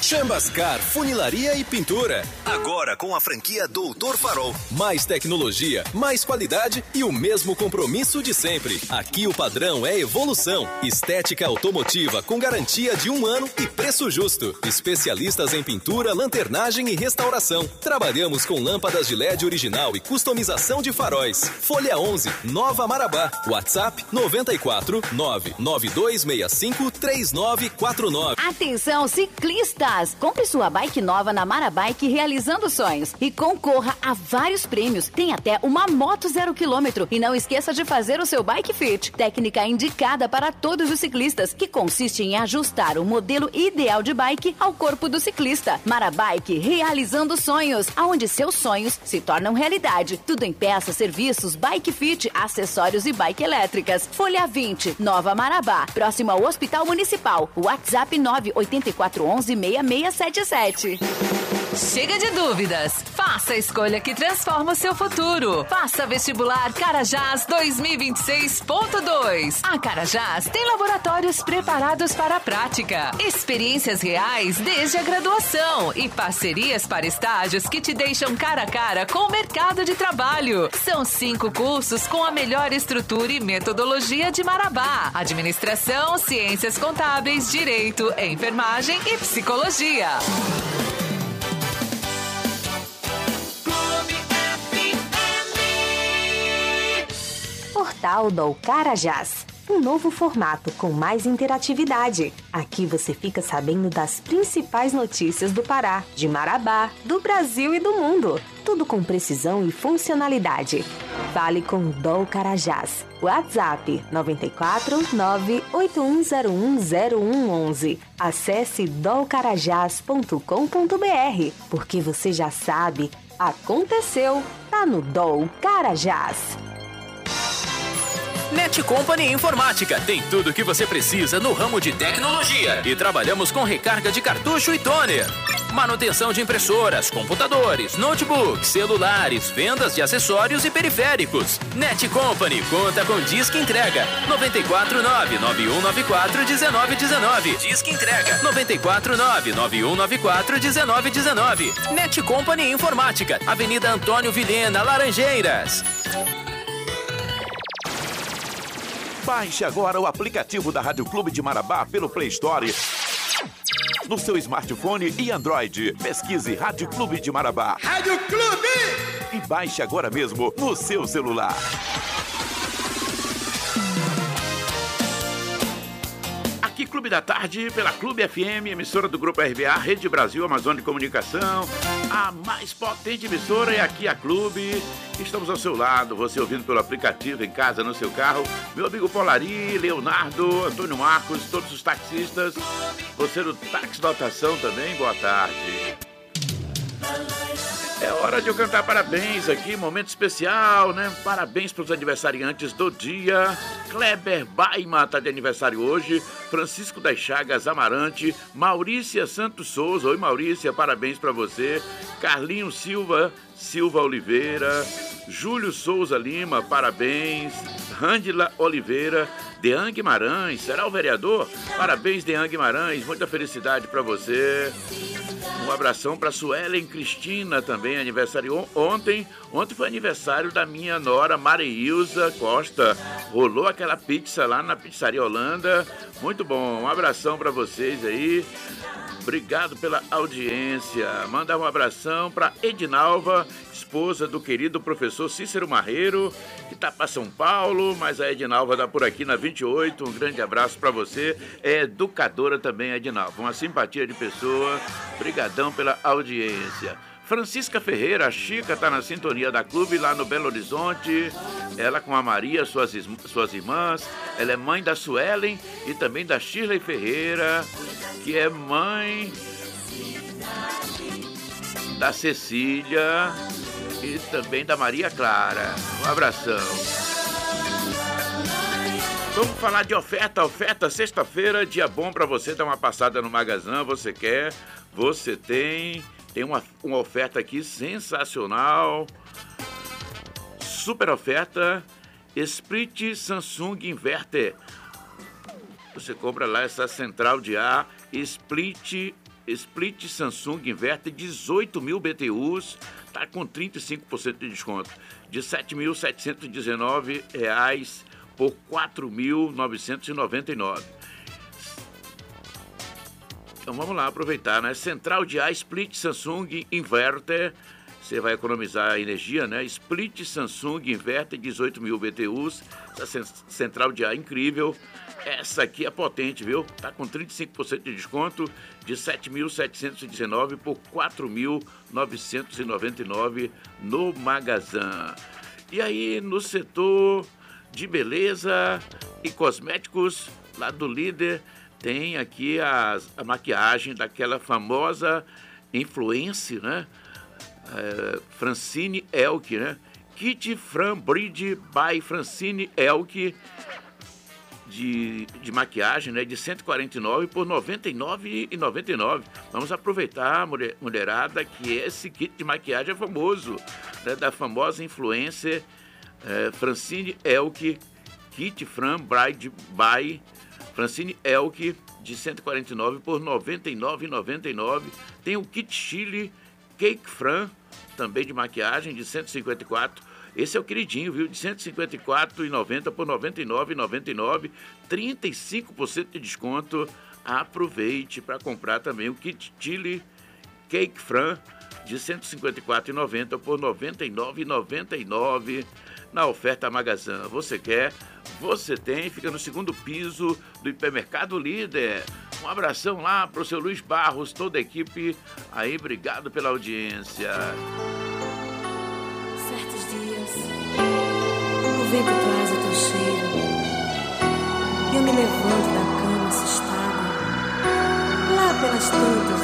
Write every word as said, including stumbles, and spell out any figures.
Chambascar, funilaria e pintura. Agora com a franquia Doutor Farol. Mais tecnologia, mais qualidade e o mesmo compromisso de sempre. Aqui o padrão é evolução. Estética automotiva com garantia de um ano e preço justo. Especialistas em pintura, lanternagem e restauração. Trabalhamos com lâmpadas de L E D original e customização de faróis. Folha onze, Nova Marabá. WhatsApp nove quatro nove nove dois seis cinco três nove quatro nove. Atenção, ciclistas! Compre sua bike nova na Marabike realizando sonhos e concorra a vários prêmios. Tem até uma moto zero quilômetro. E não esqueça de fazer o seu Bike Fit, técnica indicada para todos os ciclistas, que consiste em ajustar o modelo ideal de bike ao corpo do ciclista. Marabike realizando sonhos, aonde seus sonhos se tornam realidade. Tudo em peças, serviços, Bike Fit, acessórios e bike elétricas. Folha vinte, Nova Marabá, próximo ao Hospital Municipal. WhatsApp nove oito quatro um um seis seis sete sete. Chega de dúvidas. Faça a escolha que transforma o seu futuro. Faça vestibular Carajás dois mil e vinte e seis ponto dois. A Carajás tem laboratórios preparados para a prática, experiências reais desde a graduação e parcerias para estágios que te deixam cara a cara com o mercado de trabalho. São cinco cursos com a melhor estrutura e metodologia de Marabá: administração, ciências contábeis, direito, enfermagem e psicologia. Portal do Carajás. Um novo formato com mais interatividade. Aqui você fica sabendo das principais notícias do Pará, de Marabá, do Brasil e do mundo. Tudo com precisão e funcionalidade. Fale com Dol Carajás. WhatsApp nove quatro nove oito um zero um zero um um um. Acesse dol carajás ponto com ponto b r, porque você já sabe, aconteceu, tá no Dol Carajás. Net Company Informática tem tudo o que você precisa no ramo de tecnologia e trabalhamos com recarga de cartucho e toner, manutenção de impressoras, computadores, notebooks, celulares, vendas de acessórios e periféricos. Net Company conta com Disque Entrega nove quatro nove nove um nove quatro um nove um nove. Disque Entrega nove quatro nove nove um nove quatro um nove um nove. Net Company Informática, Avenida Antônio Vilhena, Laranjeiras. Baixe agora o aplicativo da Rádio Clube de Marabá pelo Play Store no seu smartphone e Android. Pesquise Rádio Clube de Marabá. Rádio Clube! E baixe agora mesmo no seu celular. Aqui Clube da Tarde, pela Clube F M, emissora do Grupo R B A, Rede Brasil, Amazônia de Comunicação. A mais potente emissora é aqui a Clube. Estamos ao seu lado, você ouvindo pelo aplicativo, em casa, no seu carro. Meu amigo Polari, Leonardo, Antônio Marcos, todos os taxistas. Você do Táxi Lotação também, boa tarde. É hora de eu cantar parabéns aqui, momento especial, né? Parabéns para os aniversariantes do dia. Kleber Baima está de aniversário hoje. Francisco das Chagas Amarante. Maurícia Santos Souza. Oi, Maurícia, parabéns para você. Carlinho Silva, Silva Oliveira. Júlio Souza Lima, parabéns. Rândila Oliveira. Dean Guimarães, será o vereador? Parabéns, Dean Guimarães, muita felicidade para você. Um abração para Suelen Cristina também, aniversário ontem. Ontem foi aniversário da minha nora Mareilza Costa. Rolou aquela pizza lá na Pizzaria Holanda. Muito bom, um abração para vocês aí. Obrigado pela audiência. Mandar um abração para Edinalva, esposa do querido professor Cícero Marreiro, que está para São Paulo, mas a Edinalva está por aqui na vinte e oito. Um grande abraço para você. É educadora também, Edinalva. Uma simpatia de pessoa. Obrigadão pela audiência. Francisca Ferreira, a Chica, está na sintonia da Clube lá no Belo Horizonte. Ela com a Maria, suas, suas irmãs. Ela é mãe da Suelen e também da Shirley Ferreira, que é mãe da Cecília e também da Maria Clara. Um abração. Vamos falar de oferta, oferta sexta-feira, dia bom para você dar uma passada no Magazã, você quer, você tem, tem uma, uma oferta aqui sensacional, super oferta, Split Samsung Inverter. Você compra lá essa central de ar Split Split Samsung Inverter dezoito mil B T Us, está com trinta e cinco por cento de desconto, de sete mil setecentos e dezenove reais por quatro mil novecentos e noventa e nove reais. Então vamos lá aproveitar, né? Central de ar Split Samsung Inverter, você vai economizar energia, né? Split Samsung Inverter dezoito mil B T Us, essa central de ar incrível. Essa aqui é potente, viu? Tá com trinta e cinco por cento de desconto, de sete mil setecentos e dezenove reais por quatro mil novecentos e noventa e nove reais no Magazan. E aí, no setor de beleza e cosméticos, lá do Líder, tem aqui a, a maquiagem daquela famosa influencer, né? É, Francine Elk, né? Kit Fran Bridge by Francine Elk, de, de maquiagem, né? De cento e quarenta e nove reais por noventa e nove reais e noventa e nove centavos. Vamos aproveitar, mulher, mulherada, que esse kit de maquiagem é famoso, né? Da famosa influencer é, Francine Elk, Kit Fran Bridge by Francine Elk, de cento e quarenta e nove reais por noventa e nove reais e noventa e nove centavos. Tem o Kit Chili Cake Fran, também de maquiagem, de cento e cinquenta e quatro reais. Esse é o queridinho, viu? De cento e cinquenta e quatro reais e noventa centavos por noventa e nove reais e noventa e nove centavos. trinta e cinco por cento de desconto. Aproveite para comprar também o Kit Chili Cake Fran, de cento e cinquenta e quatro reais e noventa centavos por noventa e nove reais e noventa e nove centavos. Na oferta Magazan. Você quer, você tem, fica no segundo piso do Hipermercado Líder. Um abração lá pro seu Luiz Barros, toda a equipe aí, obrigado pela audiência. Certos dias, o vento traz o teu cheiro e eu me levanto da cama assustada, lá pelas tantas